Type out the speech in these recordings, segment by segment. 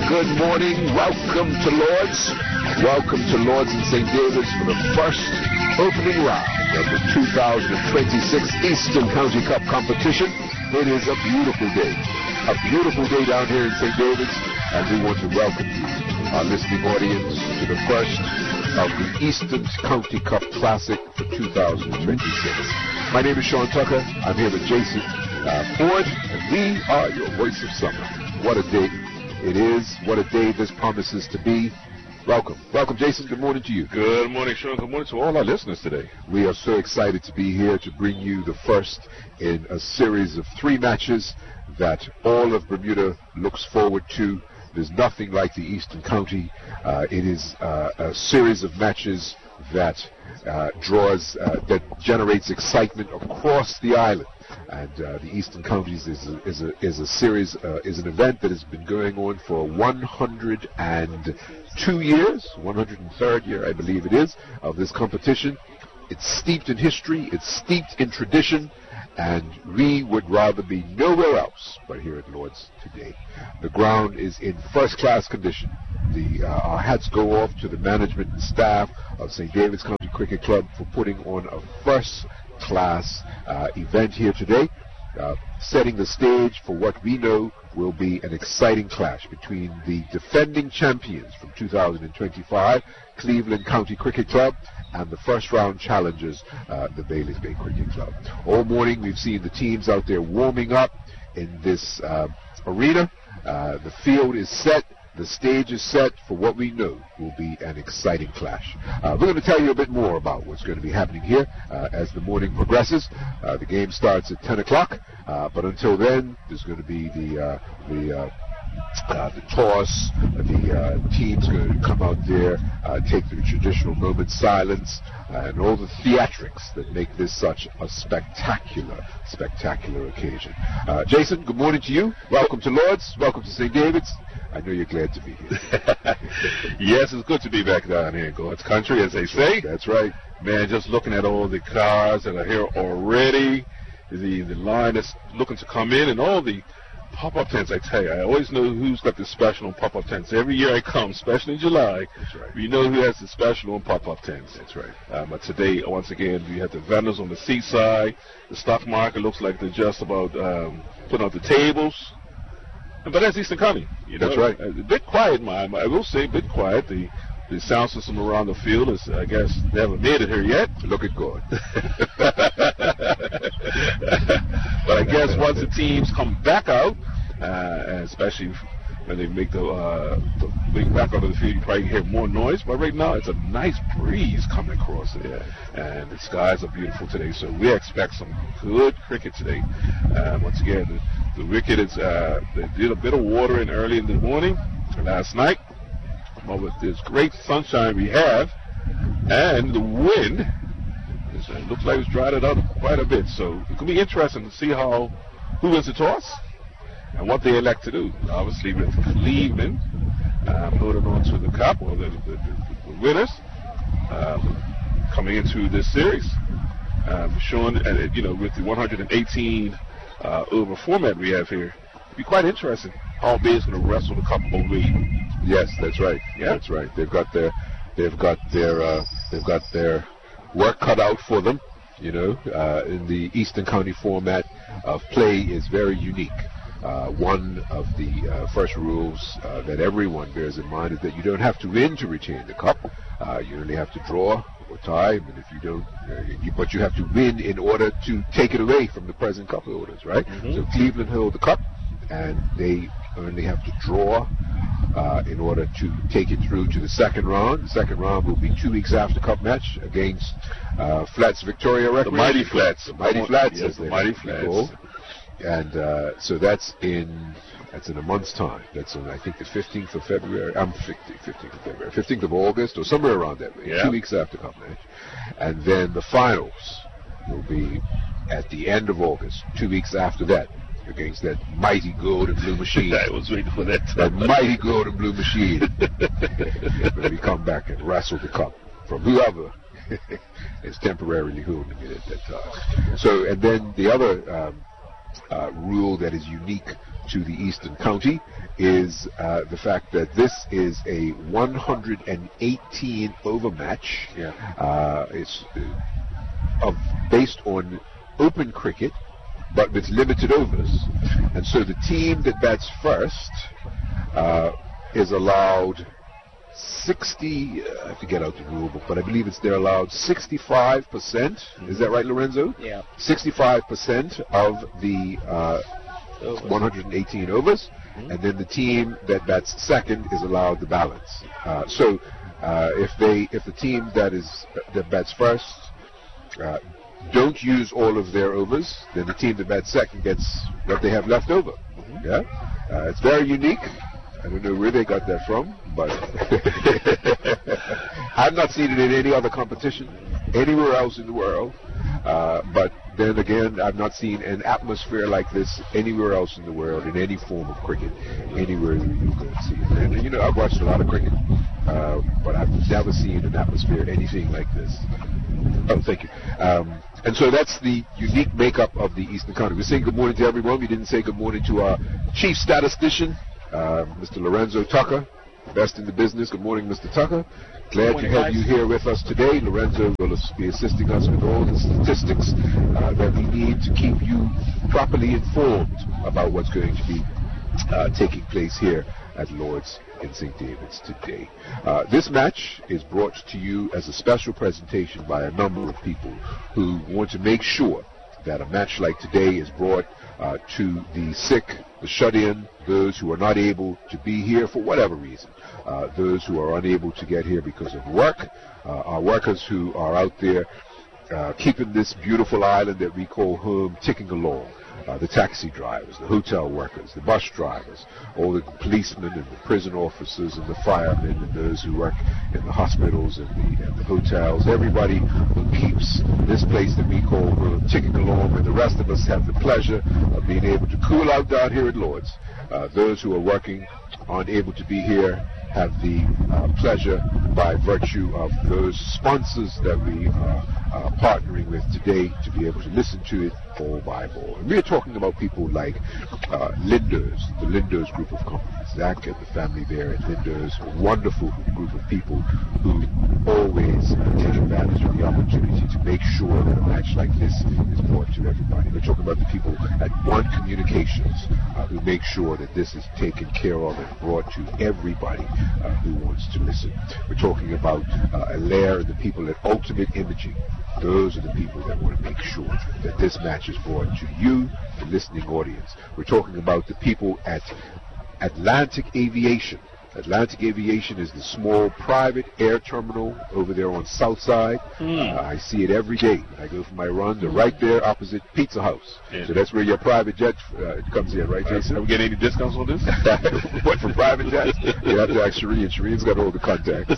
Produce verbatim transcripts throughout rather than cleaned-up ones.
Good morning. Welcome to Lord's. Welcome to Lord's in Saint David's for the first opening round of the two thousand twenty-six Eastern County Cup competition. It is a beautiful day. A beautiful day down here in Saint David's, and we want to welcome you, our listening audience, to the first of the Eastern County Cup Classic for two thousand twenty-six. My name is Sean Tucker. I'm here with Jason uh, Ford, and we are your voice of summer. What a day it is. What a day this promises to be. Welcome. Welcome, Jason. Good morning to you. Good morning, Sean. Good morning to all our listeners today. We are so excited to be here to bring you the first in a series of three matches that all of Bermuda looks forward to. There's nothing like the Eastern County. Uh, it is uh, a series of matches that uh, draws, uh, that generates excitement across the island. And uh, the Eastern Counties is a, is a, is a series, uh, is an event that has been going on for one hundred two years, one hundred third year, I believe it is, of this competition. It's steeped in history, it's steeped in tradition, and we would rather be nowhere else but here at Lord's today. The ground is in first-class condition. The, uh, our hats go off to the management and staff of Saint David's County Cricket Club for putting on a first-class uh, event here today, uh, setting the stage for what we know will be an exciting clash between the defending champions from two thousand twenty-five, Cleveland County Cricket Club, and the first-round challengers, uh, the Bailey's Bay Cricket Club. All morning we've seen the teams out there warming up in this uh, arena. Uh, the field is set. The stage is set for what we know will be an exciting clash. Uh, we're going to tell you a bit more about what's going to be happening here uh, as the morning progresses. Uh, the game starts at ten o'clock, uh, but until then, there's going to be the uh, the uh, Uh, the toss, the uh, team's going to come out there, uh, take the traditional moment silence, uh, and all the theatrics that make this such a spectacular, spectacular occasion. Uh, Jason, good morning to you. Welcome to Lord's. Welcome to Saint David's. I know you're glad to be here. Yes, it's good to be back down here in God's country, as they say. That's right. Man, just looking at all the cars that are here already, the, the line that's looking to come in, and all the pop-up tents. I tell you, I always know who's got the special on pop-up tents. Every year I come, especially in July, That's right. we know who has the special on pop-up tents. That's right. Um, but today, once again, we have the vendors on the seaside. The stock market looks like they're just about um, putting out the tables. But that's Eastern County. You know? That's right. A bit quiet, my, I will say, a bit quiet. The The sound system around the field is, I guess, never made it here yet. Look at God. But I guess once the teams come back out, uh, and especially when they make the, uh, the make back out of the field, you probably hear more noise. But right now, it's a nice breeze coming across it, and the skies are beautiful today. So we expect some good cricket today. Uh, once again, the, the wicket is uh, they did a bit of watering early in the morning last night. But with this great sunshine we have, and the wind, it looks like it's dried it out quite a bit. So it could be interesting to see how who wins the toss and what they elect to do. Obviously, with Cleveland uh, holding on to the cup, or the, the, the, the winners um, coming into this series, um, showing uh, you know with the one hundred eighteen uh, over format we have here, it'd be quite interesting how big is going to wrestle the cup over. Yes, that's right. Yeah. That's right. They've got their, they've got their, uh, they've got their work cut out for them. You know, uh, in the Eastern County format of play is very unique. Uh, one of the uh, first rules uh, that everyone bears in mind is that you don't have to win to retain the cup. Uh, you only have to draw or tie, and if you don't, uh, you, but you have to win in order to take it away from the present cup holders, right? Mm-hmm. So Cleveland hold the cup, and they only have to draw uh, in order to take it through to the second round. The second round will be two weeks after cup match against uh, Flats Victoria Recreation. The Mighty Flats. The Mighty Flats, yes, as the they Mighty like to be Flats. called. And uh, so that's in that's in a month's time. That's on, I think, the fifteenth of February. I'm um, fifteenth of February, fifteenth of August, or somewhere around that way. Yeah. Two weeks after cup match, and then the finals will be at the end of August. Two weeks after that, against that mighty gold and blue machine. I was waiting for that. That mighty gold and blue machine. When we come back and wrestle the cup from whoever is temporarily holding it at that time. So, and then the other um, uh, rule that is unique to the Eastern County is uh, the fact that this is a one hundred eighteen over match. Yeah. Uh, it's uh, of, based on open cricket, but with limited overs. And so the team that bats first uh, is allowed sixty, uh, I have to get out the rule book, but I believe it's they're allowed sixty-five percent. Is that right, Lorenzo? Yeah. sixty-five percent of the uh, one hundred eighteen overs, mm-hmm. and then the team that bats second is allowed the balance. Uh, so uh, if they, if the team that is that bats first uh, don't use all of their overs, then the team that bats second gets what they have left over. Mm-hmm. Yeah, uh, it's very unique. I don't know where they got that from, but I've not seen it in any other competition anywhere else in the world. Uh, but then again, I've not seen an atmosphere like this anywhere else in the world in any form of cricket, anywhere you can see it. And you know, I've watched a lot of cricket, uh, but I've never seen an atmosphere anything like this. Oh, thank you. Um, and so that's the unique makeup of the Eastern County. We're saying good morning to everyone. We didn't say good morning to our chief statistician, Uh, Mister Lorenzo Tucker, best in the business. Good morning, Mister Tucker. Glad morning, to have guys. you here with us today. Lorenzo will be assisting us with all the statistics uh, that we need to keep you properly informed about what's going to be uh, taking place here at Lord's in Saint David's today. Uh, this match is brought to you as a special presentation by a number of people who want to make sure that a match like today is brought uh, to the sick, the shut-in, those who are not able to be here for whatever reason, uh, those who are unable to get here because of work, uh, our workers who are out there uh, keeping this beautiful island that we call home ticking along. Uh, the taxi drivers, the hotel workers, the bus drivers, all the policemen and the prison officers and the firemen and those who work in the hospitals and the, and the hotels, everybody who keeps this place that we call home ticking along, and the rest of us have the pleasure of being able to cool out down here at Lord's. Uh, those who are working, aren't able to be here, have the uh, pleasure by virtue of those sponsors that we are uh, partnering with today to be able to listen to it ball by ball. And we're talking about people like uh, Lindos, the Lindos group of companies. Zach and the family there at Lindos, a wonderful group of people who always take advantage of the opportunity to make sure that a match like this is brought to everybody. We're talking about the people at One Communications uh, who make sure that this is taken care of and brought to everybody uh, who wants to listen. We're talking about uh, Alaire and the people at Ultimate Imaging. Those are the people that want to make sure that this match is brought to you, the listening audience. We're talking about the people at Atlantic Aviation. Atlantic Aviation is the small private air terminal over there on South Side. Mm. Uh, I see it every day. I go for my run. They're right there opposite Pizza House. Yeah. So that's where your private jet uh, comes in, right, Jason? Are we getting any discounts on this? What, for private jets? You have to ask Shereen. Shereen's got all the contacts.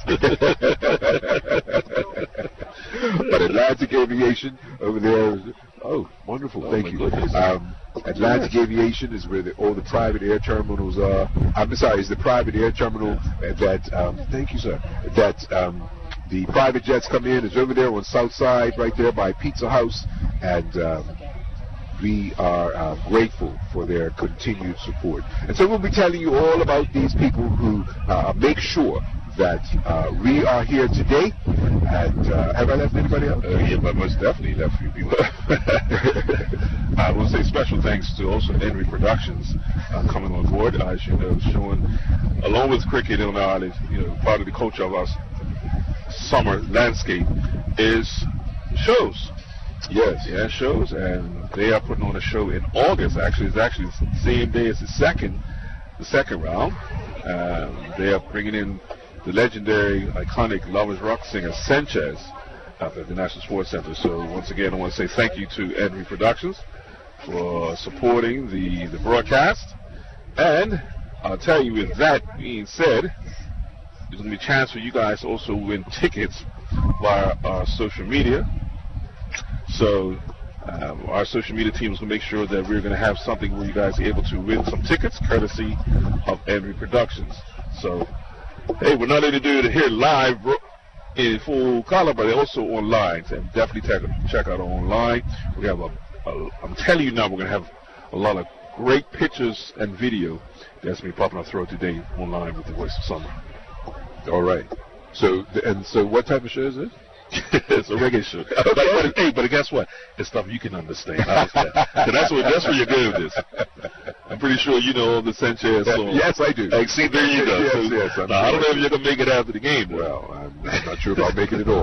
But Atlantic Aviation over there, oh, wonderful. Oh, thank you. Goodness. Um, Atlantic Aviation is where the, all the private air terminals are. I'm sorry, it's the private air terminal that, um, thank you, sir, that um, the private jets come in. It's over there on South Side, right there by Pizza House, and um, we are uh, grateful for their continued support. And so we'll be telling you all about these people who uh, make sure that uh, we are here today. And uh, have I left anybody else? Uh, yeah, but most definitely left a few people. I will say special thanks to also Henry Productions uh, coming on board. Uh, as you know, showing, along with cricket on the island, you know, part of the culture of our summer landscape is shows. Yes. Yeah, shows. And they are putting on a show in August. Actually, it's actually the same day as the second, the second round. Um, they are bringing in the legendary, iconic Lovers Rock singer Sanchez at the National Sports Center. So once again, I want to say thank you to Henry Productions for supporting the, the broadcast. And I'll tell you, with that being said, there's going to be a chance for you guys to also win tickets via our social media. So um, our social media team is going to make sure that we're going to have something where you guys are able to win some tickets courtesy of Henry Productions. So, hey, we're not able to do it here live bro, in full color, but also online. So definitely check, check out online. We have a, a, I'm telling you now, we're going to have a lot of great pictures and video that's been popping up throughout today online with the Voice of Summer. All right. So, and so what type of show is it? It's a reggae show. But, but, hey, but guess what? It's stuff you can understand. understand. So that's what that's where you're good with this. I'm pretty sure you know all the Sanchez songs. Yes, I do. Like, see, there you go. Yes, so, yes. I'm now, sure. I don't know if you're gonna make it after the game. Though. Well, I'm, I'm not sure if I'll make it at all.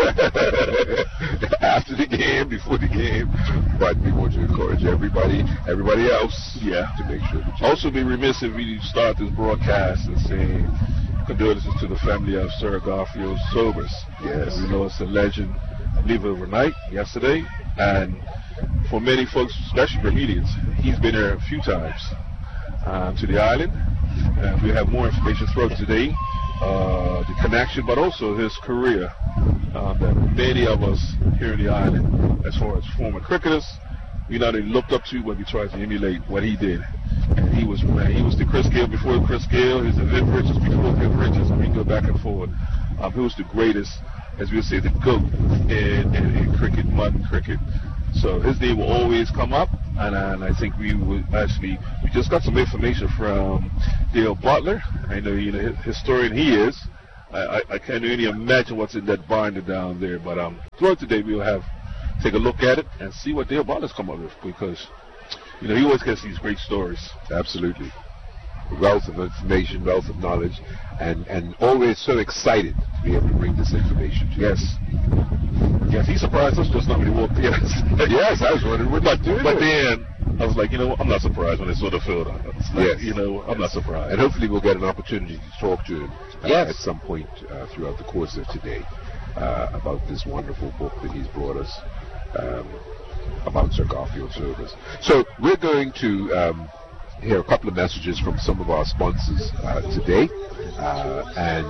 After the game, before the game, but we want to encourage everybody, everybody else, yeah, to make sure. That you also, be remiss if we start this broadcast and say condolences to the family of Sir Garfield Sobers. Yes. We lost a legend, I believe overnight, yesterday. And for many folks, especially Bermudians, he's been there a few times um, to the island. And we have more information throughout today, uh, the connection, but also his career um, that many of us here in the island, as far as former cricketers, we not only looked up to, but we tried to emulate what he did. And he was man, he was the Chris Gayle before Chris Gayle. He was the Viv Richards before Viv Richards. And we can go back and forward. Um, he was the greatest, as we would say, the GOAT in, in, in cricket, modern cricket. So his name will always come up. And, and I think we would actually, we just got some information from Dale Butler. I know, you know, historian he is. I, I, I can't really imagine what's in that binder down there. But um, throughout today, we'll have take a look at it and see what Dale Butler's come up with, because you know, he always gets these great stories. Absolutely. Wealth of information, wealth of knowledge, and, and always so excited to be able to bring this information to yes. you. Yes, he surprised us just now when he walked in. Yes, I was wondering what but, doing but it. then I was like, you know, I'm not surprised when they saw the field. Like, yes. You know, I'm not surprised. And hopefully we'll get an opportunity to talk to him uh, yes. at some point uh, throughout the course of today uh, about this wonderful book that he's brought us. Um, about Sir Garfield Sobers. So we're going to um, hear a couple of messages from some of our sponsors uh, today, uh,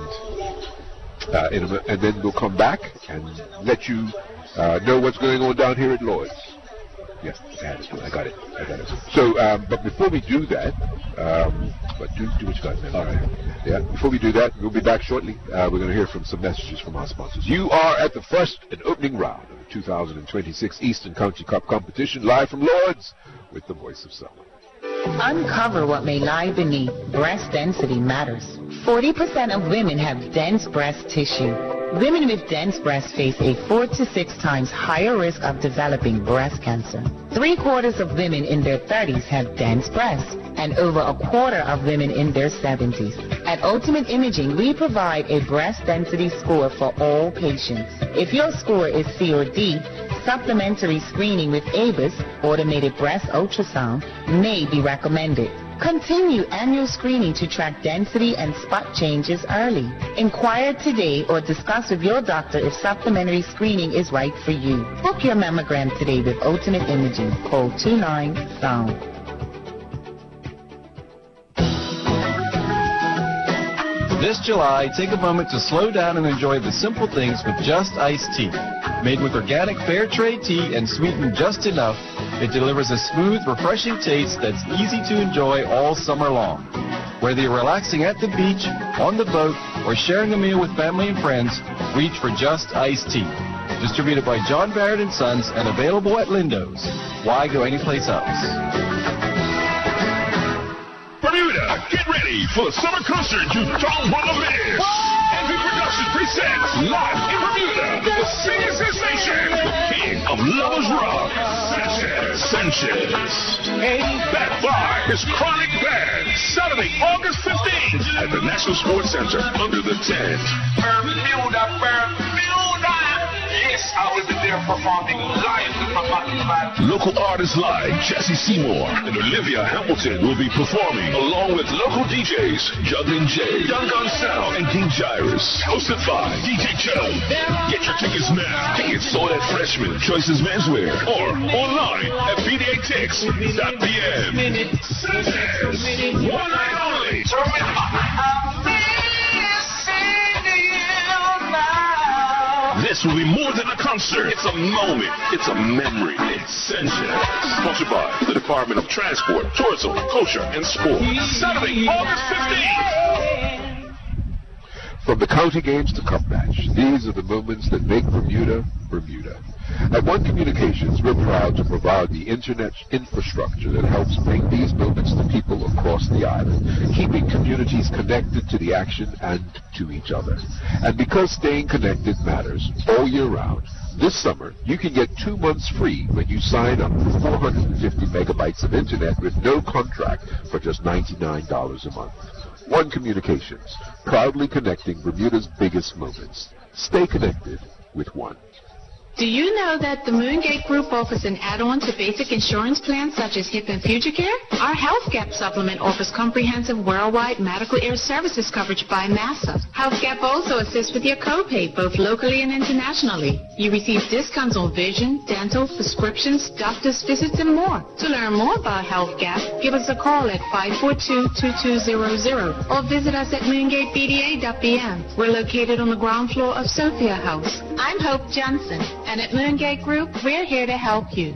and uh, in a, and then we'll come back and let you uh, know what's going on down here at Lloyd's. Yes, I had it. I got it. I got it. So, um, but before we do that, um, but do, do what you got, man. All right. Yeah. Before we do that, we'll be back shortly. Uh, we're going to hear from some messages from our sponsors. You are at the first and opening round of the two thousand twenty-six Eastern County Cup competition, live from Lloyd's with the Voice of Summer. Uncover what may lie beneath. Breast density matters. forty percent of women have dense breast tissue. Women with dense breasts face a four to six times higher risk of developing breast cancer. Three quarters of women in their thirties have dense breasts, and over a quarter of women in their seventies. At Ultimate Imaging, we provide a breast density score for all patients. If your score is C or D, supplementary screening with A B I S, automated breast ultrasound, may be recommended. Continue annual screening to track density and spot changes early. Inquire today or discuss with your doctor if supplementary screening is right for you. Book your mammogram today with Ultimate Imaging. Call two nine sound. This July, take a moment to slow down and enjoy the simple things with Just Iced Tea. Made with organic fair trade tea and sweetened just enough, it delivers a smooth, refreshing taste that's easy to enjoy all summer long. Whether you're relaxing at the beach, on the boat, or sharing a meal with family and friends, reach for Just Iced Tea. Distributed by John Barrett and Sons and available at Lindo's. Why go anyplace else? Bermuda, get ready for the summer concert you don't want to miss. Envy Productions presents live in Bermuda, the singing sensation, the king of Lovers Rock, Sanchez. Sanchez. Backed by his Chronic Band, Saturday, August fifteenth at the National Sports Center under the tent. Bermuda, Bermuda. Yes, I will be there performing live with my band. Local artists like Jesse Seymour and Olivia Hamilton will be performing, along with local D Js Juggling Jay, Young Gun Sound, and King Gyrus. Hosted by D J Joe. Get your tickets now. Tickets sold at Freshman, Choices Menswear, or online at b d a tix dot p m. Sanchez, one night only. This will be more than a concert. It's a moment. It's a memory. It's Sanchez. Sponsored by the Department of Transport, Tourism, Culture, and Sport. Saturday, August fifteenth. From the county games to cup match, these are the moments that make Bermuda, Bermuda. At One Communications, we're proud to provide the internet infrastructure that helps bring these moments to people across the island, keeping communities connected to the action and to each other. And because staying connected matters all year round, this summer, you can get two months free when you sign up for four hundred fifty megabytes of internet with no contract for just ninety-nine dollars a month. One Communications, proudly connecting Bermuda's biggest moments. Stay connected with One. Do you know that the Moongate Group offers an add-on to basic insurance plans such as HIP and Future Care? Our Health Gap supplement offers comprehensive worldwide medical air services coverage by NASA. Health Gap also assists with your copay, both locally and internationally. You receive discounts on vision, dental, prescriptions, doctor's visits, and more. To learn more about Health Gap, give us a call at five four two, two two zero zero or visit us at moongate b d a dot b m. We're located on the ground floor of Sophia House. I'm Hope Johnson. And at Moongate Group, we're here to help you.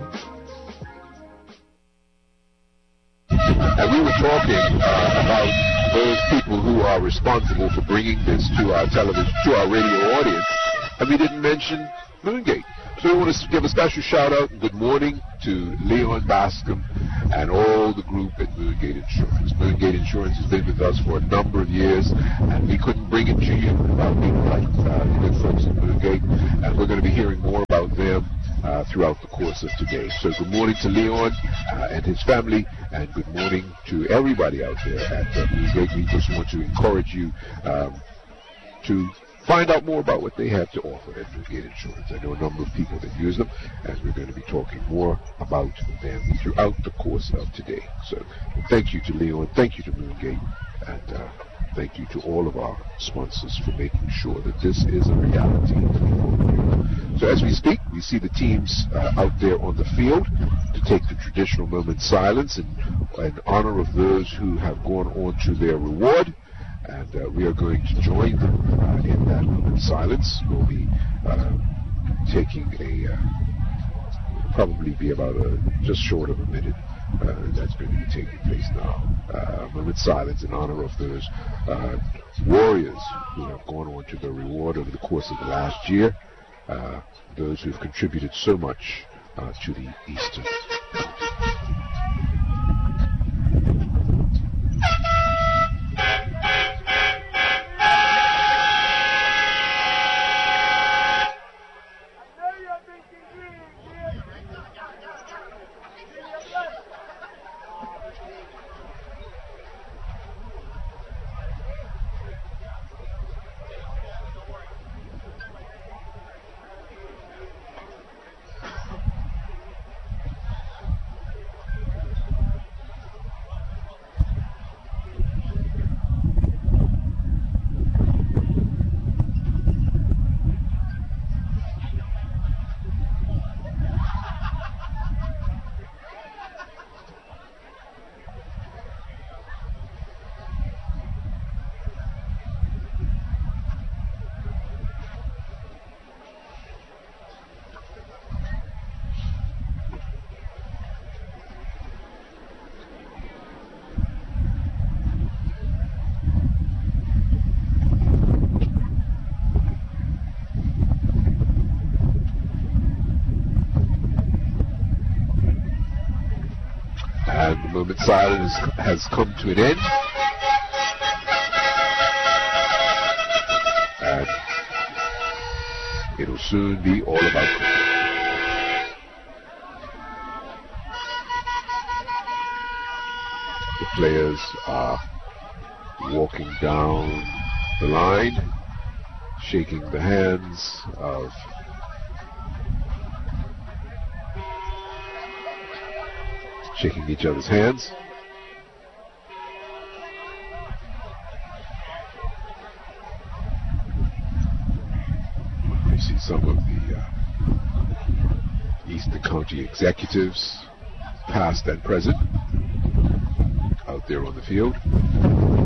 And we were talking uh, about those people who are responsible for bringing this to our television, to our radio audience, and we didn't mention Moongate. So we want to give a special shout out and good morning to Leon Bascom and all the group at Moongate Insurance. Moongate Insurance has been with us for a number of years, and we couldn't bring it to you without people like uh, the good folks at Moongate, and we're going to be hearing more about them uh, throughout the course of today. So good morning to Leon uh, and his family, and good morning to everybody out there at uh, Moongate. We just want to encourage you um, to find out more about what they have to offer at Moongate Insurance. I know a number of people that use them, and we're going to be talking more about them throughout the course of today. So thank you to Leon, thank you to Moongate, and uh, thank you to all of our sponsors for making sure that this is a reality. So as we speak, we see the teams uh, out there on the field to take the traditional moment silence in, in honor of those who have gone on to their reward. And uh, we are going to join them uh, in that moment of silence. We'll be uh, taking a, uh, probably be about a, just short of a minute. Uh, that's going to be taking place now. Uh, a moment of silence in honor of those uh, warriors who have gone on to their reward over the course of the last year. Uh, those who have contributed so much uh, to the Eastern County. And the moment silence has come to an end. And it'll soon be all about cricket. The players are walking down the line, shaking the hands of shaking each other's hands. You see some of the uh, Eastern County executives, past and present, out there on the field.